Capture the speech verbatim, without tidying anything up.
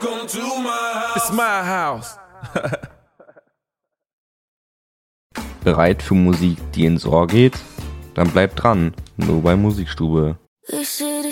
Welcome to my house. It's my house. Bereit für Musik, die ins Ohr geht? Dann bleibt dran, nur bei Musikstube. This city